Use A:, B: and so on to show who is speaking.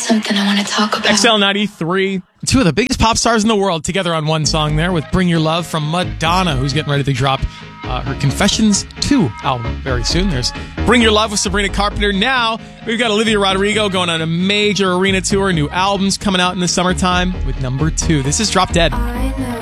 A: something I want to talk about.
B: XL93, two of the biggest pop stars in the world together on one song there with Bring Your Love from Madonna, who's getting ready to drop her Confessions 2 album very soon. There's Bring Your Love with Sabrina Carpenter. Now, we've got Olivia Rodrigo going on a major arena tour, new albums coming out in the summertime with number 2. This is Drop Dead.
A: I know